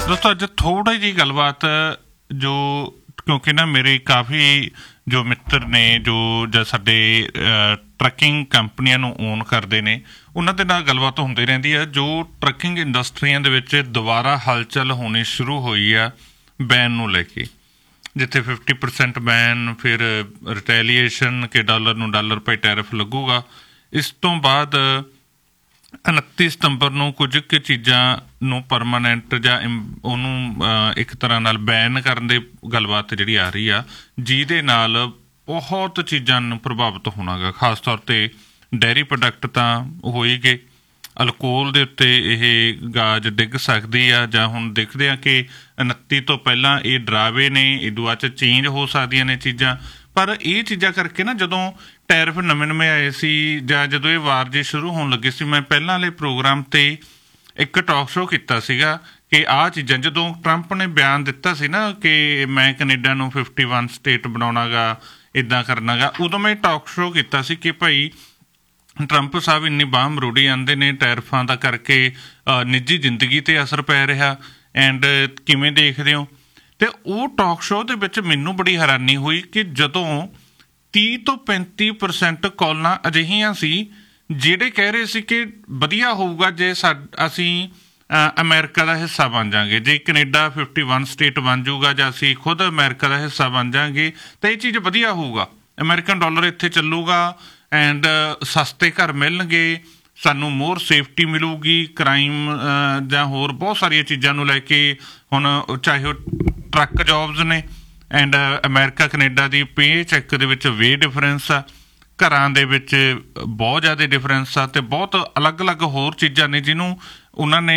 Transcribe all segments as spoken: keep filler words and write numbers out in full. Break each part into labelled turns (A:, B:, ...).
A: ਦੋਸਤੋ ਅੱਜ ਥੋੜ੍ਹੀ ਜਿਹੀ ਗੱਲਬਾਤ ਜੋ ਕਿਉਂਕਿ ਨਾ ਮੇਰੇ ਕਾਫੀ ਜੋ ਮਿੱਤਰ ਨੇ ਜੋ ਜਾਂ ਸਾਡੇ ਟਰੱਕਿੰਗ ਕੰਪਨੀਆਂ ਨੂੰ ਓਨ ਕਰਦੇ ਨੇ ਉਹਨਾਂ ਦੇ ਨਾਲ ਗੱਲਬਾਤ ਹੁੰਦੀ ਰਹਿੰਦੀ ਆ। ਜੋ ਟਰੱਕਿੰਗ ਇੰਡਸਟਰੀਆਂ ਦੇ ਵਿੱਚ ਦੁਬਾਰਾ ਹਲਚਲ ਹੋਣੀ ਸ਼ੁਰੂ ਹੋਈ ਆ ਬੈਨ ਨੂੰ ਲੈ ਕੇ, ਜਿੱਥੇ ਫਿਫਟੀ ਪਰਸੈਂਟ ਬੈਨ, ਫਿਰ ਰਿਟੈਲੀਏਸ਼ਨ ਕਿ ਡਾਲਰ ਨੂੰ ਡਾਲਰ ਪਈ ਟੈਰਿਫ ਲੱਗੂਗਾ। ਇਸ ਤੋਂ ਬਾਅਦ ਉਨੱਤੀ ਸਤੰਬਰ ਨੂੰ ਕੁਝ ਕੁ ਚੀਜ਼ਾਂ ਨੂੰ ਪਰਮਾਨੈਂਟ ਜਾਂ ਉਹਨੂੰ ਇੱਕ ਤਰ੍ਹਾਂ ਨਾਲ ਬੈਨ ਕਰਨ ਦੀ ਗੱਲਬਾਤ ਜਿਹੜੀ ਆ ਰਹੀ ਆ, ਜਿਹਦੇ ਨਾਲ ਬਹੁਤ ਚੀਜ਼ਾਂ ਨੂੰ ਪ੍ਰਭਾਵਿਤ ਹੋਣਾ ਗਾ। ਖਾਸ ਤੌਰ 'ਤੇ ਡੇਅਰੀ ਪ੍ਰੋਡਕਟ ਤਾਂ ਹੋ ਹੀ ਗਏ, ਅਲਕੋਹਲ ਦੇ ਉੱਤੇ ਇਹ ਗਾਜ ਡਿੱਗ ਸਕਦੀ ਆ। ਜਾਂ ਹੁਣ ਦੇਖਦੇ ਹਾਂ ਕਿ ਉਨੱਤੀ ਤੋਂ ਪਹਿਲਾਂ ਇਹ ਡਰਾਵੇ ਨੇ, ਇਹਦੂ ਬਾਅਦ 'ਚ ਚੇਂਜ ਹੋ ਸਕਦੀਆਂ ਨੇ ਚੀਜ਼ਾਂ। ਪਰ ਇਹ ਚੀਜ਼ਾਂ ਕਰਕੇ ਨਾ ਜਦੋਂ ਟੈਰਿਫ ਨਵੇਂ ਨਵੇਂ ਆਏ ਸੀ ਜਾਂ ਜਦੋਂ ਇਹ ਵਾਰ ਜੇ ਸ਼ੁਰੂ ਹੋਣ ਲੱਗੇ ਸੀ, ਮੈਂ ਪਹਿਲਾਂ ਵਾਲੇ ਪ੍ਰੋਗਰਾਮ 'ਤੇ ਇੱਕ ਟਾਕ ਸ਼ੋਅ ਕੀਤਾ ਸੀਗਾ ਕਿ ਆਹ ਚੀਜ਼ਾਂ ਜਦੋਂ ਟਰੰਪ ਨੇ ਬਿਆਨ ਦਿੱਤਾ ਸੀ ਨਾ ਕਿ ਮੈਂ ਕੈਨੇਡਾ ਨੂੰ ਫਿਫਟੀ ਵਨ ਸਟੇਟ ਬਣਾਉਣਾ ਗਾ, ਇੱਦਾਂ ਕਰਨਾ ਗਾ, ਉਦੋਂ ਮੈਂ ਟਾਕ ਸ਼ੋਅ ਕੀਤਾ ਸੀ ਕਿ ਭਾਈ ਟਰੰਪ ਸਾਹਿਬ ਇੰਨੀ ਬਾਂਹ ਮਰੋੜੀ ਆਉਂਦੇ ਨੇ ਟੈਰਿਫਾਂ ਦਾ ਕਰਕੇ ਨਿੱਜੀ ਜ਼ਿੰਦਗੀ 'ਤੇ ਅਸਰ ਪੈ ਰਿਹਾ, ਐਂਡ ਕਿਵੇਂ ਦੇਖਦੇ ਹੋ। ਅਤੇ ਉਹ ਟਾਕ ਸ਼ੋਅ ਦੇ ਵਿੱਚ ਮੈਨੂੰ ਬੜੀ ਹੈਰਾਨੀ ਹੋਈ ਕਿ ਜਦੋਂ ਤੀਹ ਤੋਂ ਪੈਂਤੀ ਪਰਸੈਂਟ ਕਾਲਾਂ ਅਜਿਹੀਆਂ ਸੀ ਜਿਹੜੇ ਕਹਿ ਰਹੇ ਸੀ ਕਿ ਵਧੀਆ ਹੋਊਗਾ ਜੇ ਸਾ ਅਸੀਂ ਅਮਰੀਕਾ ਦਾ ਹਿੱਸਾ ਬਣ ਜਾਵਾਂਗੇ, ਜੇ ਕੈਨੇਡਾ ਫਿਫਟੀ ਵਨ ਸਟੇਟ ਬਣ ਜਾਊਗਾ ਜਾਂ ਅਸੀਂ ਖੁਦ ਅਮਰੀਕਾ ਦਾ ਹਿੱਸਾ ਬਣ ਜਾਵਾਂਗੇ ਤਾਂ ਇਹ ਚੀਜ਼ ਵਧੀਆ ਹੋਊਗਾ, ਅਮਰੀਕਨ ਡਾਲਰ ਇੱਥੇ ਚੱਲੂਗਾ ਐਂਡ ਸਸਤੇ ਘਰ ਮਿਲਣਗੇ, ਸਾਨੂੰ ਮੋਰ ਸੇਫਟੀ ਮਿਲੂਗੀ, ਕ੍ਰਾਈਮ ਜਾਂ ਹੋਰ ਬਹੁਤ ਸਾਰੀਆਂ ਚੀਜ਼ਾਂ ਨੂੰ ਲੈ ਕੇ। ਹੁਣ ਚਾਹੇ ਉਹ ਟਰੱਕ ਜੋਬਸ ਨੇ and America Canada the pay check ਦੇ ਵਿੱਚ ਵੇ ਡਿਫਰੈਂਸ ਆ, ਘਰਾਂ ਦੇ ਵਿੱਚ ਬਹੁਤ ਜ਼ਿਆਦਾ ਡਿਫਰੈਂਸ ਆ, ਅਤੇ ਬਹੁਤ ਅਲੱਗ ਅਲੱਗ ਹੋਰ ਚੀਜ਼ਾਂ ਨੇ ਜਿਹਨੂੰ ਉਹਨਾਂ ਨੇ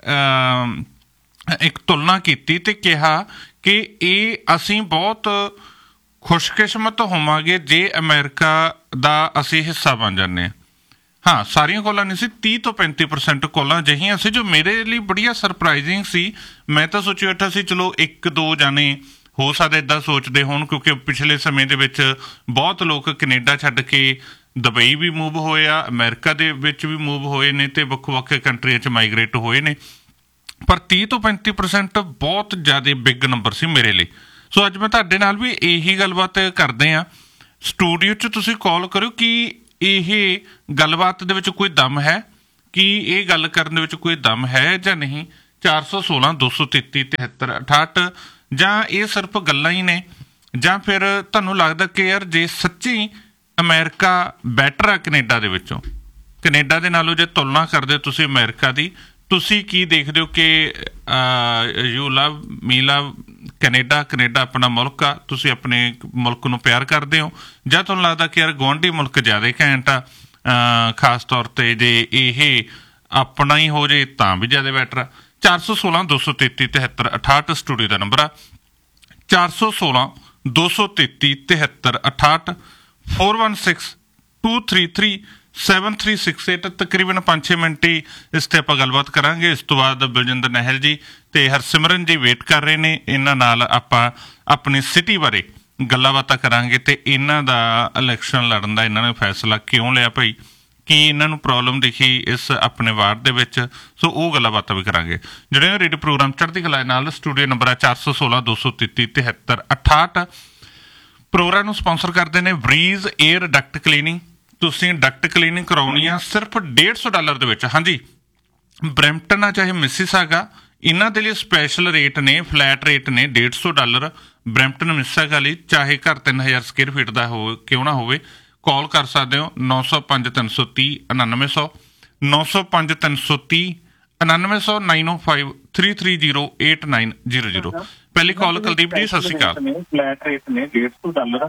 A: ਇੱਕ ਤੁਲਨਾ ਕੀਤੀ ਅਤੇ ਕਿਹਾ ਕਿ ਇਹ ਅਸੀਂ ਬਹੁਤ ਖੁਸ਼ਕਿਸਮਤ ਹੋਵਾਂਗੇ ਜੇ ਅਮਰੀਕਾ ਦਾ ਅਸੀਂ ਹਿੱਸਾ ਬਣ ਜਾਂਦੇ ਹਾਂ। ਹਾਂ, ਸਾਰੀਆਂ ਕਾਲਾਂ ਨਹੀਂ ਸੀ, ਤੀਹ ਤੋਂ ਪੈਂਤੀ ਪਰਸੈਂਟ ਕਾਲਾਂ ਅਜਿਹੀਆਂ ਸੀ ਜੋ ਮੇਰੇ ਲਈ ਬੜੀਆਂ ਸਰਪ੍ਰਾਈਜ਼ਿੰਗ ਸੀ। ਮੈਂ ਤਾਂ ਸੋਚੀ ਬੈਠਾ ਸੀ ਚਲੋ ਇੱਕ ਦੋ ਜਾਣੇ ਹੋ ਸਕਦਾ ਇੱਦਾਂ ਸੋਚਦੇ ਹੋਣ, ਕਿਉਂਕਿ ਪਿਛਲੇ ਸਮੇਂ ਦੇ ਵਿੱਚ ਬਹੁਤ ਲੋਕ ਕੈਨੇਡਾ ਛੱਡ ਕੇ ਦੁਬਈ ਵੀ ਮੂਵ ਹੋਏ ਆ, ਅਮਰੀਕਾ ਦੇ ਵਿੱਚ ਵੀ ਮੂਵ ਹੋਏ ਨੇ ਅਤੇ ਵੱਖ ਵੱਖ ਕੰਟਰੀਆਂ 'ਚ ਮਾਈਗਰੇਟ ਹੋਏ ਨੇ। ਪਰ ਤੀਹ ਤੋਂ ਪੈਂਤੀ ਪਰਸੈਂਟ ਬਹੁਤ ਜ਼ਿਆਦਾ ਬਿੱਗ ਨੰਬਰ ਸੀ ਮੇਰੇ ਲਈ। ਸੋ ਅੱਜ ਮੈਂ ਤੁਹਾਡੇ ਨਾਲ ਵੀ ਇਹੀ ਗੱਲਬਾਤ ਕਰਦੇ ਹਾਂ। ਸਟੂਡੀਓ 'ਚ ਤੁਸੀਂ ਕਾਲ ਕਰਿਓ ਕਿ ਇਹ ਗੱਲਬਾਤ ਦੇ ਵਿੱਚ ਕੋਈ ਦਮ ਹੈ, ਕਿ ਇਹ ਗੱਲ ਕਰਨ ਦੇ ਵਿੱਚ ਕੋਈ ਦਮ ਹੈ ਜਾਂ ਨਹੀਂ। ਚਾਰ ਸੌ ਸੋਲਾਂ ਦੋ ਸੌ ਤੇਤੀ ਤਿਹੱਤਰ ਅਠਾਹਠ, ਜਾਂ ਇਹ ਸਿਰਫ ਗੱਲਾਂ ਹੀ ਨੇ, ਜਾਂ ਫਿਰ ਤੁਹਾਨੂੰ ਲੱਗਦਾ ਕਿ ਯਾਰ ਜੇ ਸੱਚੀ ਅਮਰੀਕਾ ਬੈਟਰ ਆ ਕੈਨੇਡਾ ਦੇ ਵਿੱਚੋਂ, ਕੈਨੇਡਾ ਦੇ ਨਾਲੋਂ ਜੇ ਤੁਲਨਾ ਕਰਦੇ ਤੁਸੀਂ ਅਮਰੀਕਾ ਦੀ, ਤੁਸੀਂ ਕੀ ਦੇਖਦੇ ਹੋ ਕਿ you love me love Canada, Canada ਆਪਣਾ ਮੁਲਕ ਆ, ਤੁਸੀਂ ਆਪਣੇ ਮੁਲਕ ਨੂੰ ਪਿਆਰ ਕਰਦੇ ਹੋ, ਜਾਂ ਤੁਹਾਨੂੰ ਲੱਗਦਾ ਕਿ ਯਾਰ ਗੁਆਂਢੀ ਮੁਲਕ ਜ਼ਿਆਦਾ ਘੈਂਟ ਆ, ਖਾਸ ਤੌਰ 'ਤੇ ਜੇ ਇਹ ਆਪਣਾ ਹੀ ਹੋ ਜੇ ਤਾਂ ਵੀ ਜ਼ਿਆਦਾ ਬੈਟਰ ਆ। ਚਾਰ ਸੌ ਸੋਲਾਂ ਦੋ ਸੌ ਤੇਤੀ ਤਿਹੱਤਰ ਅਠਾਹਠ ਸਟੂਡੀਓ ਦਾ ਨੰਬਰ ਆ, ਚਾਰ ਸੌ ਸੋਲਾਂ ਦੋ ਸੌ ਤੇਤੀ ਤਿਹੱਤਰ ਅਠਾਹਠ, four one six two three three seven three six eight. ਤਕਰੀਬਨ ਪੰਜ ਛੇ ਮਿੰਟ ਹੀ ਇਸ 'ਤੇ ਆਪਾਂ ਗੱਲਬਾਤ ਕਰਾਂਗੇ। ਇਸ ਤੋਂ ਬਾਅਦ ਬਲਜਿੰਦਰ ਨਹਿਲ ਜੀ ਅਤੇ ਹਰਸਿਮਰਨ ਜੀ ਵੇਟ ਕਰ ਰਹੇ ਨੇ, ਇਹਨਾਂ ਨਾਲ ਆਪਾਂ ਆਪਣੀ ਸਿਟੀ ਬਾਰੇ ਗੱਲਾਂ ਬਾਤਾਂ ਕਰਾਂਗੇ ਅਤੇ ਇਹਨਾਂ ਦਾ ਇਲੈਕਸ਼ਨ ਲੜਨ ਦਾ ਇਹਨਾਂ ਨੇ ਫੈਸਲਾ ਕਿਉਂ ਲਿਆ ਭਾਈ, ਕੀ ਇਹਨਾਂ ਨੂੰ ਪ੍ਰੋਬਲਮ ਦਿਖੀ ਇਸ ਆਪਣੇ ਵਾਰਡ ਦੇ ਵਿੱਚ। ਸੋ ਉਹ ਗੱਲਾਂ ਬਾਤਾਂ ਵੀ ਕਰਾਂਗੇ। ਜਿਹੜੇ ਰੇਡੀਓ ਪ੍ਰੋਗਰਾਮ ਚੜ੍ਹਦੀ ਕਲਾ ਨਾਲ ਸਟੂਡੀਓ ਨੰਬਰ ਆ ਚਾਰ ਸੌ ਸੋਲਾਂ ਦੋ ਸੌ ਤੇਤੀ ਤਿਹੱਤਰ ਅਠਾਹਠ। ਪ੍ਰੋਗਰਾਮ ਨੂੰ ਸਪੋਂਸਰ ਕਰਦੇ ਨੇ ਬਰੀਜ਼ ਏਅਰ ਡਕਟ ਕਲੀਨਿੰਗ। ਤੁਸੀਂ ਡਕਟ ਕਲੀਨਿੰਗ ਕਰਾਉਣੀ ਆ ਸਿਰਫ ਡੇਢ ਸੌ ਡਾਲਰ ਦੇ ਵਿੱਚ। ਹਾਂਜੀ, ਬਰੈਂਪਟਨ ਆ ਚਾਹੇ ਮਿਸੀਸਾਗਾ, ਇਹਨਾਂ ਦੇ ਲਈ ਸਪੈਸ਼ਲ ਰੇਟ ਨੇ, ਫਲੈਟ ਰੇਟ ਨੇ ਡੇਢ ਸੌ ਡਾਲਰ ਬਰੈਂਪਟਨ ਮਿਸੀਸਾਗਾ ਲਈ, ਚਾਹੇ ਘਰ ਤਿੰਨ ਹਜ਼ਾਰ ਸਕੁਅਰ ਫੀਟ ਦਾ ਹੋ ਕਿਉਂ ਨਾ ਹੋਵੇ। ਕਾਲ ਕਰ ਸਕਦੇ ਹੋ ਨੌ ਸੌ ਪੰਜ ਤਿੰਨ ਸੌ ਤੀਹ ਉਣਾਨਵੇਂ ਸੌ, ਨੌ ਸੌ ਪੰਜ ਤਿੰਨ ਸੌ ਤੀਹ ਉਣਾਨਵੇਂ ਸੌ, ਨਾਈਨ ਓ five three three zero eight nine zero zero. ਪਹਿਲੀ ਕਾਲ ਕੁਲਦੀਪ ਜੀ, ਸਤਿ ਸ਼੍ਰੀ ਅਕਾਲ।
B: ਫਲੈਟ ਰੇਟ ਨੇ ਡੇਢ ਸੌ ਡਾਲਰ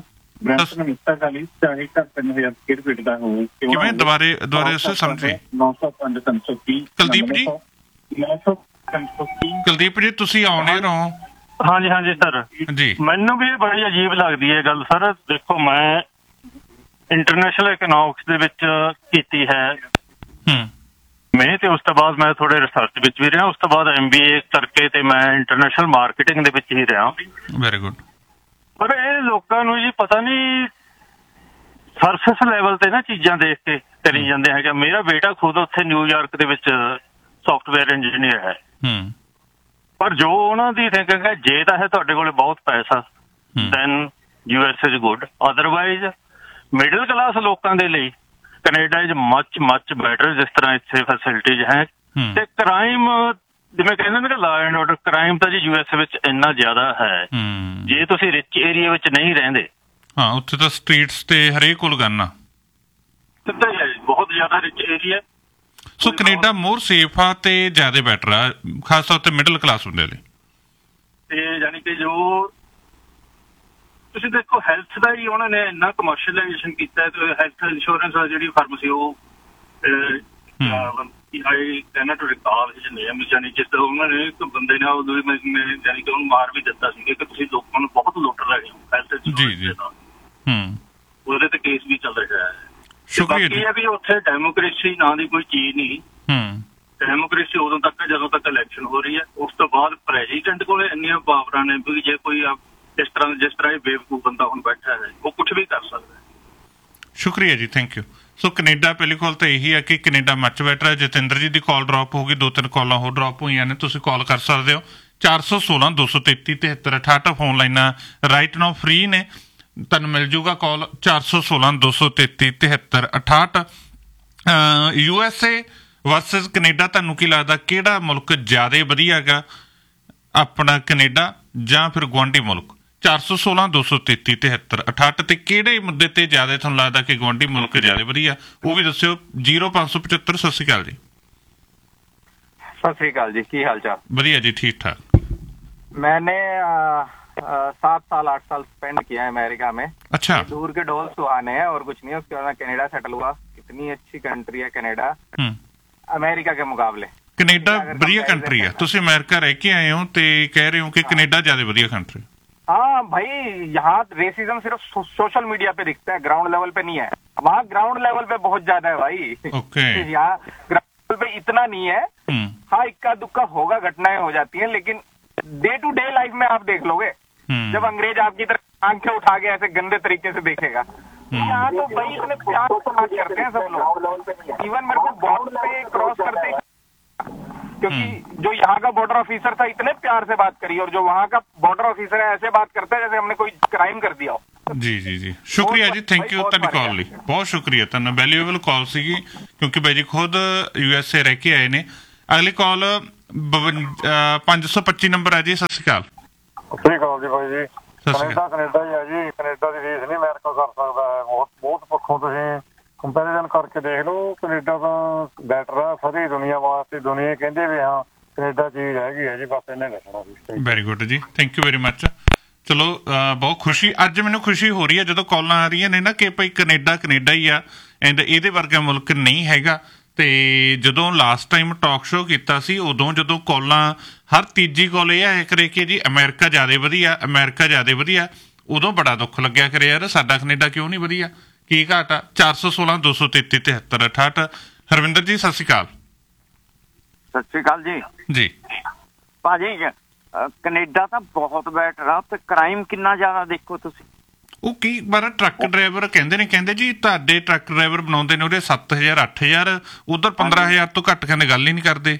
A: ਕਿਵੇਂ ਦੁਬਾਰੇ ਦੁਬਾਰੇ ਸਮਝੇ?
B: ਨੌ ਸੌ ਪੰਜ ਤਿੰਨ ਸੌ ਤੀਹ
A: ਕੁਲਦੀਪ ਜੀ,
B: ਨੌ ਸੌ ਤਿੰਨ ਸੌ ਤੀਹ।
A: ਕੁਲਦੀਪ ਜੀ ਤੁਸੀਂ ਆਉਣੇ ਰਹੋ।
C: ਹਾਂਜੀ ਹਾਂਜੀ ਸਰ
A: ਜੀ,
C: ਮੈਨੂੰ ਵੀ ਬੜੀ ਅਜੀਬ ਲੱਗਦੀ ਹੈ ਗੱਲ ਸਰ। ਦੇਖੋ, ਮੈਂ ਇੰਟਰਨੈਸ਼ਨਲ ਇਕਨੋਮਿਕਸ ਦੇ ਵਿੱਚ ਕੀਤੀ ਹੈ ਮੈਂ, ਤੇ ਉਸ ਤੋਂ ਬਾਅਦ ਮੈਂ ਥੋੜੇ ਰਿਸਰਚ ਵਿੱਚ ਵੀ ਰਿਹਾ, ਉਸ ਤੋਂ ਬਾਅਦ ਐਮ ਬੀ ਏ ਕਰਕੇ ਤੇ ਮੈਂ ਇੰਟਰਨੈਸ਼ਨਲ ਮਾਰਕੀਟਿੰਗ ਦੇ ਵਿੱਚ ਹੀ ਰਿਹਾ।
A: Very good.
C: ਪਰ ਇਹ ਲੋਕਾਂ ਨੂੰ ਜੀ ਪਤਾ ਨਹੀਂ ਸਰਫੇਸ ਲੈਵਲ ਤੇ ਨਾ ਚੀਜ਼ਾਂ ਦੇਖ ਕੇ ਕਰੀ ਜਾਂਦੇ ਹੈਗੇ। ਮੇਰਾ ਬੇਟਾ ਖੁਦ ਉੱਥੇ ਨਿਊਯਾਰਕ ਦੇ ਵਿੱਚ ਸਾਫਟਵੇਅਰ ਇੰਜੀਨੀਅਰ ਹੈ, ਪਰ ਜੋ ਉਹਨਾਂ ਦੀ ਥਿੰਕਿੰਗ ਹੈ, ਜੇ ਤਾਂ ਹੈ ਤੁਹਾਡੇ ਕੋਲ ਬਹੁਤ ਪੈਸਾ then U S is good, otherwise middle class ਲੋਕਾਂ ਦੇ ਲਈ Canada is much much better, ਜਿਸ ਤਰ੍ਹਾਂ ਇੱਥੇ ਫੈਸਿਲਿਟੀਜ਼ ਹੈ। ਤੇ ਕ੍ਰਾਈਮ ਜਿਵੇਂ ਕਹਿੰਦੇ ਨੇ ਲਾ ਐਂਡ ਆਰਡਰ, ਕ੍ਰਾਈਮ ਤਾਂ ਜੀ ਯੂ ਐਸ ਵਿੱਚ ਇੰਨਾ ਜ਼ਿਆਦਾ ਹੈ, ਜੇ ਤੁਸੀਂ ਰਿਚ ਏਰੀਆ ਵਿੱਚ ਨਹੀਂ ਰਹਿੰਦੇ।
A: ਹਾਂ, ਉੱਥੇ ਤਾਂ ਸਟਰੀਟਸ ਤੇ ਹਰੇਕ ਕੋਲ ਗਨ ਆ,
C: ਬਹੁਤ ਜ਼ਿਆਦਾ ਰਿਚ ਏਰੀਆ।
A: ਸੋ ਕੈਨੇਡਾ ਮੋਰ ਸੇਫ ਆ ਤੇ ਜ਼ਿਆਦਾ ਬੈਟਰ ਆ, ਖਾਸ ਤੌਰ ਤੇ ਮਿਡਲ ਕਲਾਸ ਬੰਦੇ ਲਈ।
C: ਤੇ ਯਾਨੀ ਕਿ ਜੋ ਤੁਸੀਂ ਦੇਖੋ ਹੈਲਥ ਦਾ ਹੀ ਉਹਨਾਂ ਨੇ ਇੰਨਾ ਕਮਰਸ਼ੀਅਲਾਈਜੇਸ਼ਨ ਕੀਤਾ ਤੇ ਹੈਲਥ ਇੰਸ਼ੋਰੈਂਸ ਜਿਹੜੀ ਫਰਮ ਸੀ ਉਹ ਆਈ ਕੈਨ ਟੂ ਰਿਕਾਲ ਹਿਸ ਨੇਮ, ਯਾਨੀ ਜਿਸ ਤਰ੍ਹਾਂ ਉਹਨਾਂ ਨੇ ਇੱਕ ਬੰਦੇ ਨੇ ਉਹ ਯਾਨੀ ਕਿ ਉਹਨੂੰ ਮਾਰ ਵੀ ਦਿੱਤਾ ਸੀ ਕਿ ਤੁਸੀਂ ਲੋਕਾਂ ਨੂੰ ਬਹੁਤ ਲੁੱਟ ਰਹੇ ਹੋ ਹੈਲਥ ਇੰਸ਼ੋਰੈਂਸ ਦਾ। ਹੂੰ, ਉਹਦੇ ਤੇ ਕੇਸ ਵੀ ਚੱਲ ਰਿਹਾ ਹੈ। ਬਾਕੀ ਹੈ ਵੀ ਉੱਥੇ ਡੈਮੋਕ੍ਰੇਸੀ ਨਾਂ ਦੀ ਕੋਈ ਚੀਜ਼ ਨਹੀਂ। ਹੂੰ, ਡੈਮੋਕ੍ਰੇਸੀ ਉਦੋਂ ਤੱਕ ਜਦੋਂ ਤੱਕ ਇਲੈਕਸ਼ਨ ਹੋ ਰਹੀ ਹੈ, ਉਸ ਤੋਂ ਬਾਅਦ ਪ੍ਰੈਜ਼ੀਡੈਂਟ ਕੋਲ ਇੰਨੀਆਂ ਪਾਵਰਾਂ ਨੇ ਵੀ ਜੇ ਕੋਈ ਇਸ ਤਰ੍ਹਾਂ ਜਿਸ ਤਰ੍ਹਾਂ ਇਹ ਬੇਵਕੂਫ ਬੰਦਾ ਹੁਣ ਬੈਠਾ ਹੈ ਉਹ ਕੁਛ ਵੀ ਕਰ ਸਕਦਾ ਹੈ।
A: ਸ਼ੁਕਰੀਆ ਜੀ, ਥੈਂਕ ਯੂ। ਸੋ ਕੈਨੇਡਾ ਪਹਿਲੀ ਕਾਲ ਤਾਂ ਇਹੀ ਹੈ ਕਿ ਕੈਨੇਡਾ ਮੱਚ ਬੈਟਰ ਹੈ। ਜਤਿੰਦਰ ਜੀ ਦੀ ਕਾਲ ਡਰੋਪ ਹੋ ਗਈ, ਦੋ ਤਿੰਨ ਕਾਲਾਂ ਹੋਰ ਡਰੋਪ ਹੋਈਆਂ ਨੇ, ਤੁਸੀਂ ਕਾਲ ਕਰ ਸਕਦੇ ਹੋ ਚਾਰ ਸੌ ਸੋਲਾਂ ਦੋ ਸੌ ਤੇਤੀ ਤਿਹੱਤਰ ਅਠਾਹਠ। ਫੋਨ ਲਾਈਨਾਂ ਰਾਈਟ ਨਾਓ ਫ੍ਰੀ ਨੇ, ਤੁਹਾਨੂੰ ਮਿਲ ਜੂਗਾ ਕਾਲ ਚਾਰ ਸੌ ਸੋਲਾਂ ਦੋ ਸੌ ਤੇਤੀ ਤਿਹੱਤਰ ਅਠਾਹਠ। U S A versus Canada, ਤੁਹਾਨੂੰ ਕੀ ਲੱਗਦਾ ਕਿਹੜਾ ਮੁਲਕ ਜ਼ਿਆਦਾ ਵਧੀਆ ਹੈਗਾ, ਆਪਣਾ ਕੈਨੇਡਾ ਜਾਂ ਫਿਰ ਗੁਆਂਢੀ ਮੁਲਕ? ਚਾਰ ਸੌ ਸੋਲਾਂ ਦੋ ਸੌ ਤੇਤੀ ਤਿਹੱਤਰ ਅਠਾਹਠ। ਤੇ ਕਿਹੜੇ ਮੁੱਦੇ ਤੇ ਜ਼ਿਆਦਾ ਤੁਹਾਨੂੰ ਲੱਗਦਾ ਕਿ ਗੁਆਂਢੀ ਮੁਲਕ ਜ਼ਿਆਦਾ ਵਧੀਆ, ਉਹ ਵੀ ਦੱਸਿਓ। ਜ਼ੀਰੋ ਪੰਜ ਸੌ ਪਚੱਤਰ। ਸਤਿ ਸ਼੍ਰੀ ਅਕਾਲ ਜੀ।
D: सत श्रीकाल जी, की हाल चाल?
A: बढ़िया जी, ठीक ठाक।
D: मैंने सात साल आठ साल स्पेंड किया है अमेरिका में।
A: अच्छा।
D: दूर के ढोल सुहाने हैं और कुछ नहीं है। उसके बाद मैं कनाडा सेटल हुआ। कितनी अच्छी कंट्री है कनाडा अमेरिका के मुकाबले।
A: कनाडा बढ़िया कंट्री है। तुसी अमेरिका रह के आए हो ते कह रहे हो कि कनाडा ज्यादा बढ़िया कंट्री।
D: हाँ भाई, यहाँ रेसिज्म सिर्फ सो, सोशल मीडिया पे दिखता है, ग्राउंड लेवल पे नहीं है। वहाँ ग्राउंड लेवल पे बहुत ज्यादा है भाई।
A: ओके।
D: यहाँ ग्राउंड पे इतना नहीं है। हाँ, इक्का दुक्का होगा, घटनाएं हो जाती हैं, लेकिन डे टू डे लाइफ में आप देख लोगे जब अंग्रेज आपकी तरफ आंखें उठा के ऐसे गंदे तरीके से देखेगा। यहाँ तो भाई इतने प्यार से बात करते हैं सब लोग। इवन मेरे को बॉर्डर पे क्रॉस करते, क्योंकि जो यहाँ का बॉर्डर ऑफिसर था इतने प्यार से बात करी, और जो वहाँ का बॉर्डर ऑफिसर है ऐसे बात करता है जैसे हमने कोई क्राइम कर दिया हो।
A: जी जी जी, शुक्रिया जी, थैंक यू ਤੁਹਾਡੀ ਕਾਲ ਲਈ, ਬਹੁਤ ਸ਼ੁਕਰੀਆ ਤੁਹਾਨੂੰ, ਵੈਲਿਊਏਬਲ ਕਾਲ ਸੀਗੀ ਕਿਉਂਕਿ ਬਾਈ ਜੀ ਖੁਦ ਯੂ ਐਸ ਏ ਰਹਿ ਕੇ ਆਏ ਨੇ। ਅਗਲੀ ਕਾਲ ਪੰਜ ਸੌ ਪੱਚੀ ਨੰਬਰ ਹੈ ਜੀ। ਸਤਿ ਸ਼੍ਰੀ ਅਕਾਲ।
E: ਸਤਿ ਸ਼੍ਰੀ ਅਕਾਲ ਜੀ ਬਾਈ ਜੀ। ਕੈਨੇਡਾ ਕੈਨੇਡਾ ਹੀ ਹੈ ਜੀ, ਕੈਨੇਡਾ ਦੀ ਰੀਸ ਨਹੀਂ ਅਮਰੀਕਾ ਕਰ ਸਕਦਾ ਹੈ। ਬਹੁਤ ਬਹੁਤ ਪੱਖੋਂ ਤੁਸੀਂ ਕੰਪੈਰੀਜ਼ਨ ਕਰਕੇ ਦੇਖ ਲਓ, ਕੈਨੇਡਾ ਤਾਂ ਬੈਟਰ ਆ ਸਾਰੀ ਦੁਨੀਆ ਵਾਸਤੇ। ਦੁਨੀਆ ਕਹਿੰਦੇ ਵੀ ਹਾਂ ਕੈਨੇਡਾ ਚੀਜ਼ ਹੈਗੀ ਹੈ ਜੀ, ਬਸ ਇਹਨੇ ਦੱਸਣਾ ਸੀ।
A: ਵੈਰੀ ਗੁੱਡ ਜੀ, ਥੈਂਕ ਯੂ ਵੈਰੀ ਮੱਚ। ਚਲੋ ਬਹੁਤ ਖੁਸ਼ੀ, ਅੱਜ ਮੈਨੂੰ ਖੁਸ਼ੀ ਹੋ ਰਹੀ ਹੈ ਜਦੋਂ ਕਾਲਾਂ ਆ ਰਹੀਆਂ ਨੇ ਨਾ ਕਿ ਭਾਈ ਕੈਨੇਡਾ ਕੈਨੇਡਾ ਹੀ ਆ ਐਂਡ ਇਹਦੇ ਵਰਗਾ ਮੁਲਕ ਨਹੀਂ ਹੈਗਾ। ਤੇ ਜਦੋਂ ਲਾਸਟ ਟਾਈਮ ਟਾਕ ਸ਼ੋਅ ਕੀਤਾ ਸੀ ਉਦੋਂ ਜਦੋਂ ਕਾਲਾਂ ਹਰ ਤੀਜੀ ਕਾਲ ਇਹ ਆਇਆ ਕਰੇ ਕਿ ਜੀ ਅਮਰੀਕਾ ਜ਼ਿਆਦਾ ਵਧੀਆ, ਅਮਰੀਕਾ ਜ਼ਿਆਦਾ ਵਧੀਆ, ਉਦੋਂ ਬੜਾ ਦੁੱਖ ਲੱਗਿਆ ਕਰੇ ਯਾਰ ਸਾਡਾ ਕੈਨੇਡਾ ਕਿਉਂ ਨਹੀਂ ਵਧੀਆ, ਕੀ ਘਾਟ ਆ। ਚਾਰ ਸੌ ਸੋਲਾਂ ਦੋ ਸੌ ਤੇਤੀ ਤਿਹੱਤਰ ਅਠਾਹਠ। ਹਰਵਿੰਦਰ ਜੀ ਸਤਿ ਸ਼੍ਰੀ ਅਕਾਲ।
F: ਸਤਿ ਸ਼੍ਰੀ ਅਕਾਲ ਜੀ।
A: ਜੀ
F: ਭਾਜੀ, ਕੈਨੇਡਾ ਤਾਂ ਬਹੁਤ ਬੈਟਰ ਆ ਤੇ ਕ੍ਰਾਈਮ ਕਿੰਨਾ ਜ਼ਿਆਦਾ ਦੇਖੋ ਤੁਸੀਂ।
A: ਉਹ ਕੀ ਬਾਰਾ ਟਰੱਕ ਡਰਾਈਵਰ ਕਹਿੰਦੇ ਨੇ, ਕਹਿੰਦੇ ਜੀ ਤੁਹਾਡੇ ਟਰੱਕ ਡਰਾਈਵਰ ਬਣਾਉਂਦੇ ਨੇ ਉਹਦੇ ਸੱਤ ਹਜ਼ਾਰ ਅੱਠ ਹਜ਼ਾਰ, ਉਧਰ ਪੰਦਰਾਂ ਹਜ਼ਾਰ ਤੋਂ ਘੱਟ ਕਹਿੰਦੇ ਗੱਲ ਹੀ ਨਹੀਂ ਕਰਦੇ।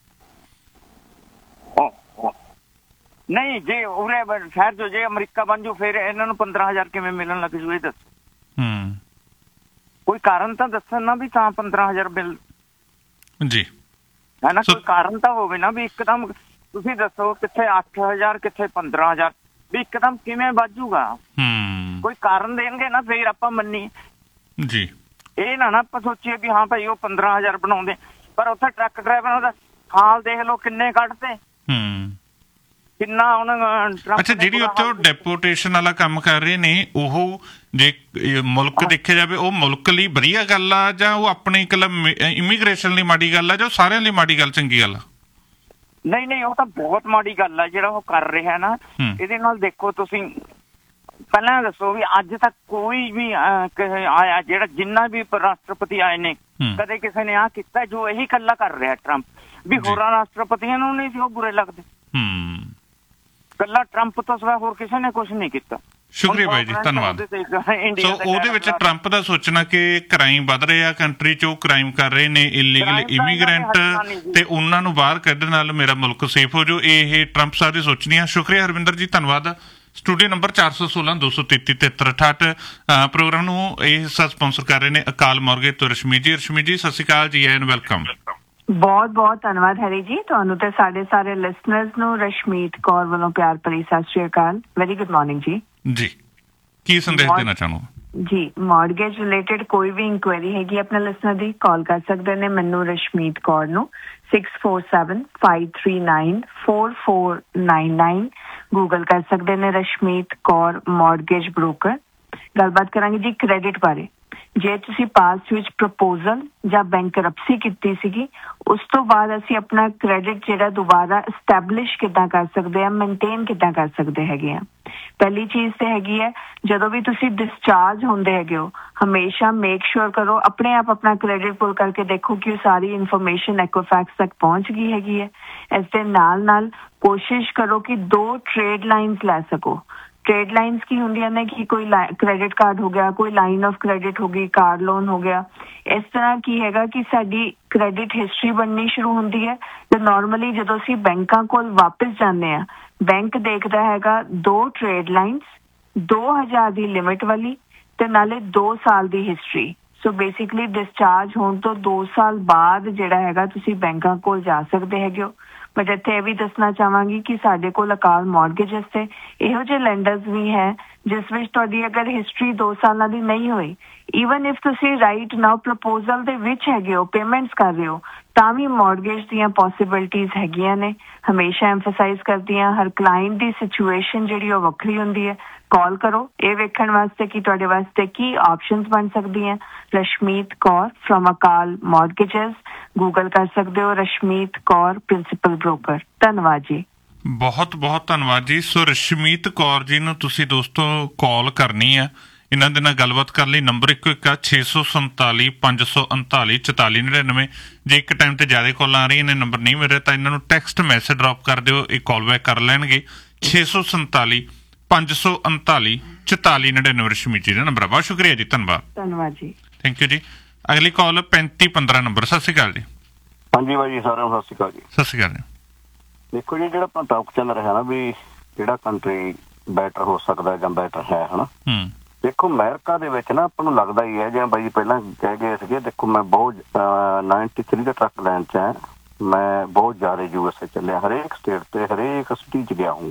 F: ਨਹੀਂ ਜੇ ਉਰੇ ਸ਼ਹਿਰ ਚੋ ਜੇ ਅਮਰੀਕਾ ਬਣ ਜੂ ਫਿਰ ਇਹਨਾਂ ਨੂੰ ਪੰਦਰਾਂ ਹਜ਼ਾਰ ਕਿਵੇਂ ਮਿਲਣ ਲੱਗ ਜੂ, ਇਹ ਦੱਸ।
A: ਹੂੰ,
F: ਕੋਈ ਕਾਰਨ ਤਾਂ ਦੱਸਣ ਨਾ ਵੀ ਤਾਂ ਪੰਦਰਾਂ ਹਜ਼ਾਰ ਬਿੱਲ
A: ਜੀ
F: ਹੈ ਨਾ। ਕੋਈ ਕਾਰਨ ਤਾਂ ਹੋਵੇ ਨਾ ਵੀ ਇੱਕਦਮ ਤੁਸੀਂ ਦੱਸੋ ਕਿੱਥੇ ਅੱਠ ਹਜ਼ਾਰ ਕਿੱਥੇ ਪੰਦਰਾਂ ਹਜ਼ਾਰ, ਵੀ ਇੱਕਦਮ ਕਿਵੇਂ ਵੱਜੂਗਾ।
A: ਹੂੰ,
F: ਕੋਈ ਕਾਰਨ ਦੇਣਗੇ ਨਾ ਫਿਰ ਆਪਾਂ ਮੰਨੀ
A: ਜੀ। ਇਹ
F: ਨਾ ਨਾ ਆਪਾਂ ਸੋਚੀਏ ਵੀ ਹਾਂ ਭਾਈ ਉਹ ਪੰਦਰਾਂ ਹਜ਼ਾਰ ਬਣਾਉਂਦੇ, ਪਰ ਉੱਥੇ ਟਰੱਕ ਡਰਾਈਵਰਾਂ ਦਾ ਹਾਲ ਦੇਖ ਲਓ ਕਿੰਨੇ ਕੱਢਦੇ।
A: ਹੂੰ,
F: ਕਿੰਨਾ ਹੁਣ।
A: ਅੱਛਾ, ਜਿਹੜੀ ਉੱਥੇ ਉਹ ਡੈਪੋਟੇਸ਼ਨ ਵਾਲਾ ਕੰਮ ਕਰ ਰਹੇ ਨੇ, ਉਹ ਜੇ ਮੁਲਕ ਦੇਖਿਆ ਜਾਵੇ ਉਹ ਮੁਲਕ ਲਈ ਵਧੀਆ ਗੱਲ ਆ ਜਾਂ ਉਹ ਆਪਣੇ ਇਕੱਲਾ ਇਮੀਗ੍ਰੇਸ਼ਨ ਲਈ ਮਾੜੀ ਗੱਲ ਆ ਜਾਂ ਸਾਰਿਆਂ ਲਈ ਮਾੜੀ ਗੱਲ, ਚੰਗੀ ਗੱਲ ਆ?
F: ਨਹੀਂ ਨਹੀਂ, ਉਹ ਤਾਂ ਬਹੁਤ ਮਾੜੀ ਗੱਲ ਆ ਜਿਹੜਾ ਉਹ ਕਰ ਰਿਹਾ ਨਾ। ਇਹਦੇ ਨਾਲ ਦੇਖੋ ਤੁਸੀਂ ਪਹਿਲਾਂ ਦੱਸੋ ਵੀ ਅੱਜ ਤੱਕ ਕੋਈ ਵੀ ਆਇਆ ਜਿਹੜਾ ਜਿੰਨਾ ਵੀ ਰਾਸ਼ਟਰਪਤੀ ਆਏ ਨੇ ਕਦੇ ਕਿਸੇ ਨੇ ਆਹ ਕੀਤਾ ਜੋ ਇਹੀ ਇਕੱਲਾ ਕਰ ਰਿਹਾ ਟਰੰਪ, ਵੀ ਹੋਰਾਂ ਰਾਸ਼ਟਰਪਤੀਆਂ ਨੂੰ ਨਹੀਂ ਸੀ ਉਹ ਬੁਰੇ ਲੱਗਦੇ। ਕੱਲਾ ਟਰੰਪ ਤੋਂ ਸਿਵਾ ਹੋਰ ਕਿਸੇ ਨੇ ਕੁਛ ਨਹੀਂ ਕੀਤਾ।
A: ਸ਼ੁਕਰੀਆ ਬਾਈ ਜੀ, ਧੰਨਵਾਦ। ਸੋ ਉਹਦੇ ਵਿੱਚ ਟਰੰਪ ਦਾ ਸੋਚਣਾ ਕਿ ਕ੍ਰਾਈਮ ਵੱਧ ਰਿਹਾ ਕੰਟਰੀ 'ਚ, ਉਹ ਕ੍ਰਾਈਮ ਕਰ ਰਹੇ ਨੇ ਇਲੀਗਲ ਇਮੀਗ੍ਰੈਂਟ, ਤੇ ਉਹਨਾਂ ਨੂੰ ਬਾਹਰ ਕੱਢਣ ਨਾਲ ਮੇਰਾ ਮੁਲਕ ਸੇਫ ਹੋ ਜਾਊ, ਇਹ ਟਰੰਪ ਸਾਹਿਬ ਦੀ ਸੋਚਣੀ ਆ। ਸ਼ੁਕਰੀਆ ਹਰਵਿੰਦਰ ਜੀ, ਧੰਨਵਾਦ। ਸਟੂਡੀਓ ਨੰਬਰ ਚਾਰ ਸੌ ਸੋਲਾਂ ਦੋ ਸੌ ਤੇਤੀ ਤਿਹੱਤਰ ਅਠਾਹਠ ਪ੍ਰੋਗਰਾਮ ਨੂੰ ਇਹ ਹਿੱਸਾ ਸਪਾਂਸਰ ਕਰ ਰਹੇ ਨੇ ਅਕਾਲ ਮੋਰਗੇਜ ਤੋਂ ਰਸ਼ਮੀ ਜੀ। ਰਸ਼ਮੀ ਜੀ ਸਤਿ ਸ਼੍ਰੀ ਅਕਾਲ ਜੀ, ਐਂਡ ਵੈਲਕਮ।
G: ਬਹੁਤ ਬਹੁਤ ਧੰਨਵਾਦ ਹਰੀ ਜੀ, ਤੁਹਾਨੂੰ ਤੇ ਸਾਡੇ ਸਾਰੇ ਲਿਸਨਰਸ ਨੂੰ ਰਸ਼ਮੀਤ ਕੌਰ ਵੱਲੋਂ ਪਿਆਰ ਭਰੀ ਸਤਿ ਸ਼੍ਰੀ ਅਕਾਲ। ਵੈਰੀ ਗੁੱਡ ਮਾਰਨਿੰਗ ਜੀ। ਜੀ
A: ਕੀ ਸੰਦੇਸ਼ ਦੇਣਾ ਚਾਹੋ
G: ਜੀ? ਮਾਰਗੇਜ ਰਿਲੇਟਡ ਕੋਈ ਵੀ ਇਨਕੁਆਇਰੀ ਹੈਗੀ ਆਪਣੇ ਲਿਸਨਰ ਦੀ, ਕਾਲ ਕਰ ਸਕਦੇ ਨੇ ਮੈਨੂੰ ਰਸ਼ਮੀਤ ਕੌਰ ਨੂੰ six four seven five three nine four four nine nine. Google ਕਰ ਸਕਦੇ ਨੇ ਰਸ਼ਮੀਤ ਕੌਰ ਮਾਰਗੇਜ ਬ੍ਰੋਕਰ। ਗੱਲਬਾਤ ਕਰਾਂਗੇ ਜੀ ਕ੍ਰੈਡਿਟ ਬਾਰੇ। ਜੇ ਤੁਸੀਂ ਪਾਸਟ ਵਿੱਚ ਪ੍ਰਪੋਜ਼ਲ ਜਾਂ ਬੈਂਕਰਪਸੀ ਕੀਤੀ ਸੀਗੀ, ਉਸ ਤੋਂ ਬਾਅਦ ਅਸੀਂ ਆਪਣਾ ਕ੍ਰੈਡਿਟ ਜਿਹੜਾ ਦੁਬਾਰਾ ਐਸਟੈਬਲਿਸ਼ ਕਿੱਦਾਂ ਕਰ ਸਕਦੇ ਹਾਂ, ਮੇਨਟੇਨ ਕਿੱਦਾਂ ਕਰ ਸਕਦੇ ਹੈਗੇ ਆ। ਪਹਿਲੀ ਚੀਜ਼ ਤੇ ਹੈਗੀ ਹੈ, ਜਦੋਂ ਵੀ ਤੁਸੀਂ ਡਿਸਚਾਰਜ ਹੁੰਦੇ ਹੈਗੇ ਹੋ, ਹਮੇਸ਼ਾ ਮੇਕ ਸ਼ੋਰ ਕਰੋ ਆਪਣੇ ਆਪ ਆਪਣਾ ਕ੍ਰੈਡਿਟ ਪੁੱਲ ਕਰਕੇ ਦੇਖੋ ਕਿ ਉਹ ਸਾਰੀ ਇਨਫੋਰਮੇਸ਼ਨ ਐਕੋਫੈਕਸ ਤੱਕ ਪਹੁੰਚ ਗਈ ਹੈਗੀ ਹੈ। ਇਸ ਦੇ ਨਾਲ ਨਾਲ ਕੋਸ਼ਿਸ਼ ਕਰੋ ਕਿ ਦੋ ਟ੍ਰੇਡ ਲਾਈਨਸ ਲੈ ਸਕੋ। ਟ੍ਰੇਡ ਲਾਈਨਸ ਕੀ ਹੁੰਦੀਆਂ ਨੇ ਕਿ ਕੋਈ ਕ੍ਰੈਡਿਟ ਕਾਰਡ ਹੋ ਗਿਆ, ਕੋਈ ਲਾਈਨ ਆਫ ਕ੍ਰੈਡਿਟ ਹੋ ਗਈ, ਕਾਰ ਲੋਨ ਹੋ ਗਿਆ। ਇਸ ਤਰ੍ਹਾਂ ਕੀ ਹੈਗਾ ਕਿ ਸਾਡੀ ਕ੍ਰੈਡਿਟ ਹਿਸਟਰੀ ਬਣਨੀ ਸ਼ੁਰੂ ਹੁੰਦੀ ਹੈ, ਤੇ ਨਾਰਮਲੀ ਜਦੋਂ ਅਸੀਂ ਬੈਂਕਾਂ ਕੋਲ ਵਾਪਸ ਜਾਂਦੇ ਹਾਂ, ਬੈਂਕ ਦੇਖਦਾ ਹੈਗਾ ਦੋ ਟ੍ਰੇਡ ਲਾਈਨਸ, ਦੋ ਹਜ਼ਾਰ ਦੀ ਲਿਮਿਟ ਵਾਲੀ ਤੇ ਨਾਲੇ ਦੋ ਸਾਲ ਦੀ ਹਿਸਟਰੀ। ਸੋ ਬੇਸਿਕਲੀ ਡਿਸਚਾਰਜ ਹੋਣ ਤੋਂ ਦੋ ਸਾਲ ਬਾਅਦ ਜਿਹੜਾ ਹੈਗਾ ਤੁਸੀਂ ਬੈਂਕਾਂ ਕੋਲ ਜਾ ਸਕਦੇ ਹੈਗੇ ਹੋ। ਬਟ ਇੱਥੇ ਇਹ ਵੀ ਦੱਸਣਾ ਚਾਹਾਂਗੀ ਕਿ ਸਾਡੇ ਕੋਲ ਅਕਾਲ ਮੌਰਗੇਜਸ ਤੇ ਇਹੋ ਜਿਹੇ ਲੈਂਡਰਸ ਵੀ ਹੈ ਜਿਸ ਵਿੱਚ ਤੁਹਾਡੀ ਅਗਰ ਹਿਸਟਰੀ ਦੋ ਸਾਲਾਂ ਦੀ ਨਹੀਂ ਹੋਈ, ਈਵਨ ਇਫ ਤੁਸੀਂ ਰਾਈਟ ਨਾਓ ਪ੍ਰਪੋਜ਼ਲ ਦੇ ਵਿੱਚ ਹੈਗੇ ਹੋ, ਪੇਮੈਂਟਸ ਕਰ ਰਹੇ ਹੋ, ਤਾਂ ਵੀ ਮੌਰਗੇਜ ਦੀਆਂ ਪੋਸੀਬਿਲਿਟੀਜ਼ ਹੈਗੀਆਂ ਨੇ। ਹਮੇਸ਼ਾ ਐਮਫਸਾਈਜ਼ ਕਰਦੀ ਹਾਂ, ਹਰ ਕਲਾਇੰਟ ਦੀ ਸਿਚੁਏਸ਼ਨ ਜਿਹੜੀ ਉਹ ਵੱਖਰੀ ਹੁੰਦੀ ਹੈ। ਕਾਲ ਕਰੋ ਇਹ ਵੇਖਣ ਵਾਸਤੇ ਕਿ ਤੁਹਾਡੇ ਵਾਸਤੇ ਕੀ ਆਪਸ਼ਨਸ ਬਣ ਸਕਦੀਆਂ। Rashmeet Kaur from Akal ਮੌਰਗੇਜਸ, Google ਕਰ ਸਕਦੇ ਹੋ ਰਸ਼ਮੀਤ ਕੌਰ ਪ੍ਰਿੰਸੀਪਲ ਬ੍ਰੋਕਰ। ਧੰਨਵਾਦ ਜੀ,
A: ਬਹੁਤ ਬਹੁਤ ਧੰਨਵਾਦ ਜੀ। ਸੋ ਰਸ਼ਮੀਤ ਕੌਰ ਜੀ ਨੂੰ ਤੁਸੀਂ ਦੋਸਤੋ ਕਾਲ ਕਰਨੀ ਆ ਇਹਨਾਂ ਦੇ ਨਾਲ ਗੱਲਬਾਤ ਕਰਨ ਲਈ। ਨੰਬਰ ਇੱਕੋ ਇੱਕ ਆ ਛੇ ਸੌ ਸੰਤਾਲੀ ਪੰਜ ਸੌ ਉਨਤਾਲੀ ਚੁਤਾਲੀ ਨੜਿਨਵੇਂ। ਜੇ ਇੱਕ ਟਾਈਮ ਤੇ ਜ਼ਿਆਦਾ ਕਾਲਾਂ ਆ ਰਹੀਆਂ ਨੇ, ਨੰਬਰ ਨਹੀਂ ਮਿਲ ਰਿਹਾ, ਤਾਂ ਇਹਨਾਂ ਨੂੰ ਟੈਕਸਟ ਮੈਸੇਜ ਡਰੋਪ ਕਰ ਦਿਓ, ਇਹ ਕਾਲ ਬੈਕ ਕਰ ਲੈਣਗੇ। ਛੇ ਸੌ ਸੰਤਾਲੀ ਪੰਜ ਸੌ ਉਨਤਾਲੀ ਚੁਤਾਲੀ ਨੜਿਨਵੇਂ ਰਸ਼ਮੀ ਜੀ ਦਾ ਨੰਬਰ। ਬਹੁਤ ਸ਼ੁਕਰੀਆ ਜੀ, ਧੰਨਵਾਦ।
G: ਧੰਨਵਾਦ ਜੀ,
A: ਥੈਂਕ ਯੂ ਜੀ। ਅਗਲੀ ਕਾਲ ਪੈਂਤੀ ਪੰਦਰਾਂ ਨੰਬਰ। ਸਤਿ ਸ਼੍ਰੀ ਅਕਾਲ ਜੀ।
H: ਹਾਂਜੀ ਬਾਈ ਜੀ, ਸਾਰਿਆਂ ਨੂੰ ਸਤਿ ਸ਼੍ਰੀ ਅਕਾਲ ਜੀ।
A: ਸਤਿ ਸ਼੍ਰੀ ਅਕਾਲ ਜੀ।
H: ਦੇਖੋ ਜੀ, ਜਿਹੜਾ ਆਪਣਾ ਟੌਪ ਚੱਲ ਰਿਹਾ ਨਾ ਵੀ ਕਿਹੜਾ ਕੰਟਰੀ ਬੈਟਰ ਹੋ ਸਕਦਾ ਜਾਂ ਬੈਟਰ ਹੈ, ਹਨਾ। ਦੇਖੋ ਅਮਰੀਕਾ ਦੇ ਵਿੱਚ ਨਾ ਆਪਾਂ ਨੂੰ ਲੱਗਦਾ ਹੀ ਹੈ, ਜਿਵੇਂ ਬਾਈ ਪਹਿਲਾਂ ਕਹਿ ਗਏ ਸੀਗੇ। ਦੇਖੋ ਮੈਂ ਬਹੁਤ ਨਾਈਨਟੀ ਥ੍ਰੀ ਦੇ ਟਰੱਕ ਲੈਣ ਚ ਹੈ, ਮੈਂ ਬਹੁਤ ਜ਼ਿਆਦਾ ਯੂ ਐਸ ਏ ਚੱਲਿਆ, ਹਰੇਕ ਸਟੇਟ ਤੇ ਹਰੇਕ ਸਿਟੀ ਚ ਗਿਆ ਹੂੰ।